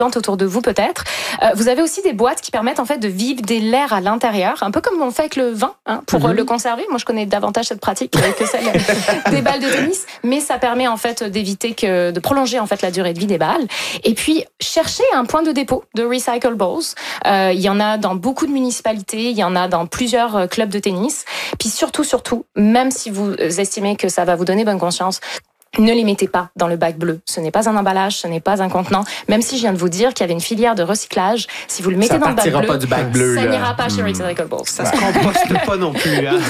autour de vous peut-être. Vous avez aussi des boîtes qui permettent en fait de vider l'air à l'intérieur, un peu comme on fait avec le vin pour le conserver. Moi, je connais davantage cette pratique que celle des balles de tennis, mais ça permet en fait d'éviter de prolonger en fait la durée de vie des balles. Et puis chercher un point de dépôt de recyclables. Il y en a dans beaucoup de municipalités, il y en a dans plusieurs clubs de tennis. Puis surtout, même si vous estimez que ça va vous donner bonne conscience, ne les mettez pas dans le bac bleu. Ce n'est pas un emballage, ce n'est pas un contenant. Même si je viens de vous dire qu'il y avait une filière de recyclage, si vous le mettez dans le bac bleu, pas du bac bleu, ça n'ira pas chez Recyclables. Ça se composte pas non plus. Hein?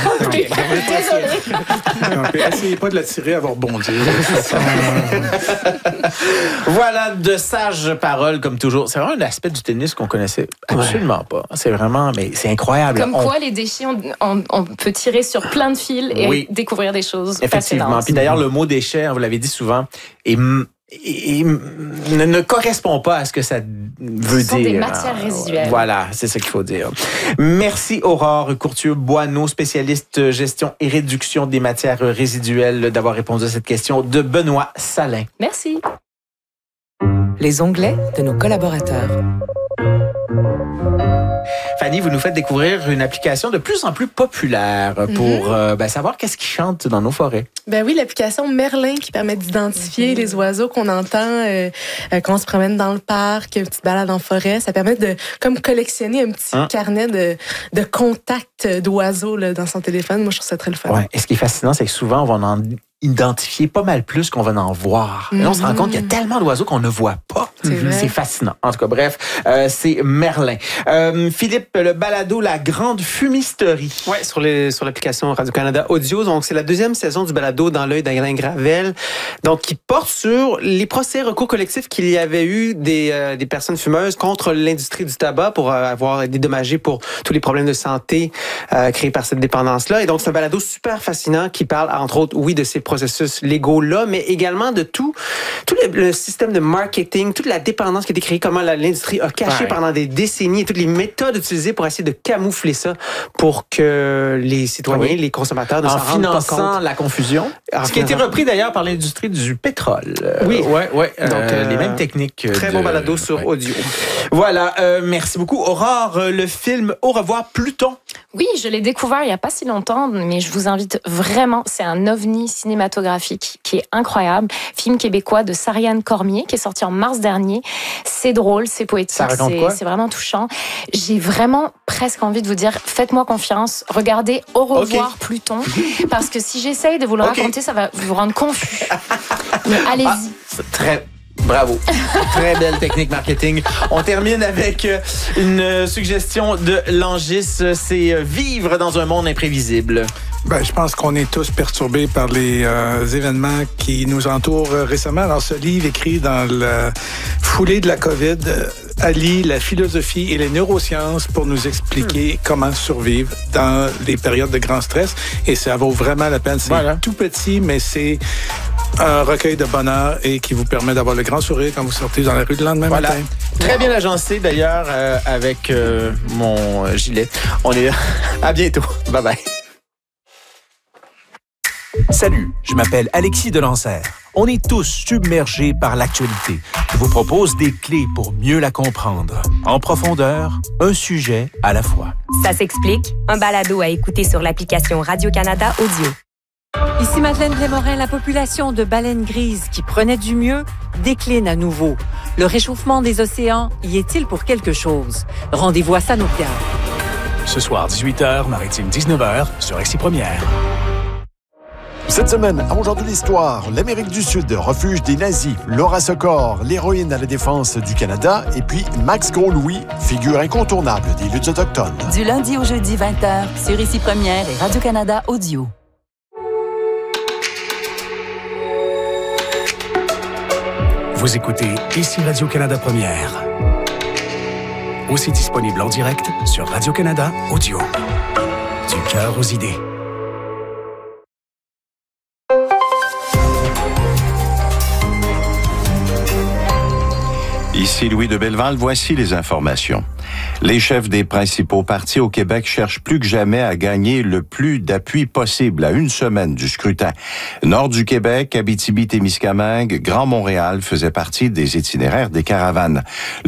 Essayez pas de la tirer, elle va rebondir. Voilà, de sages paroles comme toujours. C'est vraiment un aspect du tennis qu'on connaissait absolument pas. C'est vraiment, mais c'est incroyable. Comme quoi, les déchets, on peut tirer sur plein de fils et découvrir des choses effectivement. fascinantes. Puis d'ailleurs, le mot déchet, vous l'avez dit souvent, et ne correspond pas à ce que ça veut dire. Ce sont des matières résiduelles. Voilà, c'est ce qu'il faut dire. Merci Aurore Courtieux-Boineau, spécialiste gestion et réduction des matières résiduelles, d'avoir répondu à cette question de Benoît Salin. Merci. Les onglets de nos collaborateurs. Fanny, vous nous faites découvrir une application de plus en plus populaire pour savoir qu'est-ce qui chante dans nos forêts. Ben oui, l'application Merlin qui permet d'identifier les oiseaux qu'on entend quand on se promène dans le parc, une petite balade en forêt. Ça permet de comme collectionner un petit carnet de contacts d'oiseaux là, dans son téléphone. Moi, je trouve ça très le fun. Ouais. Et ce qui est fascinant, c'est que souvent, on va en identifier pas mal plus qu'on va en voir. Et là, on se rend compte qu'il y a tellement d'oiseaux qu'on ne voit pas. C'est fascinant. En tout cas, bref, c'est Merlin. Philippe, le balado La Grande Fumisterie. Oui, sur l'application Radio-Canada Audio. Donc, c'est la deuxième saison du balado Dans l'œil d'Alain Gravel. Donc, qui porte sur les procès recours collectifs qu'il y avait eu des personnes fumeuses contre l'industrie du tabac pour avoir été dédommagées pour tous les problèmes de santé créés par cette dépendance-là. Et donc, c'est un balado super fascinant qui parle, entre autres, de ces processus légaux-là, mais également de tout le système de marketing, toute la dépendance qui a été créée, comment l'industrie a caché pendant des décennies et toutes les méthodes utilisées pour essayer de camoufler ça pour que les citoyens, les consommateurs ne s'en rendent pas compte. En finançant la confusion. Ce qui a été repris d'ailleurs par l'industrie du pétrole. Donc, les mêmes techniques. Très bon balado sur audio. Voilà, merci beaucoup. Aurore, le film Au revoir Pluton. Oui, je l'ai découvert il n'y a pas si longtemps, mais je vous invite vraiment, c'est un ovni cinématographique qui est incroyable. Film québécois de Sariane Cormier qui est sorti en mars dernier. C'est drôle, c'est poétique, c'est vraiment touchant. J'ai vraiment presque envie de vous dire, faites-moi confiance, regardez Au revoir Pluton, parce que si j'essaye de vous le raconter, ça va vous rendre confus. Mais allez-y. C'est bravo. Très belle technique marketing. On termine avec une suggestion de Langis, c'est vivre dans un monde imprévisible. Je pense qu'on est tous perturbés par les événements qui nous entourent récemment. Alors, ce livre écrit dans la foulée de la COVID allie la philosophie et les neurosciences pour nous expliquer comment survivre dans les périodes de grand stress. Et ça vaut vraiment la peine. C'est tout petit, mais c'est un recueil de bonheur et qui vous permet d'avoir le grand sourire quand vous sortez dans la rue le lendemain matin. Très bien agencé d'ailleurs avec mon gilet. On est là. À bientôt. Bye bye. Salut, je m'appelle Alexis Delancer. On est tous submergés par l'actualité. Je vous propose des clés pour mieux la comprendre. En profondeur, un sujet à la fois. Ça s'explique, un balado à écouter sur l'application Radio-Canada Audio. Ici Madeleine Blémorin, la population de baleines grises qui prenait du mieux décline à nouveau. Le réchauffement des océans y est-il pour quelque chose? Rendez-vous à Sanokia. Ce soir, 18h, Maritime 19h, sur Récit Première. Cette semaine, à Aujourd'hui l'Histoire, l'Amérique du Sud, refuge des nazis, Laura Sokor, l'héroïne à la défense du Canada, et puis Max Gros-Louis, figure incontournable des luttes autochtones. Du lundi au jeudi 20h, sur Récit Première et Radio-Canada Audio. Vous écoutez Ici Radio-Canada Première. Aussi disponible en direct sur Radio-Canada Audio. Du cœur aux idées. Ici Louis de Belleval, voici les informations. Les chefs des principaux partis au Québec cherchent plus que jamais à gagner le plus d'appui possible à une semaine du scrutin. Nord du Québec, Abitibi-Témiscamingue, Grand Montréal faisaient partie des itinéraires des caravanes.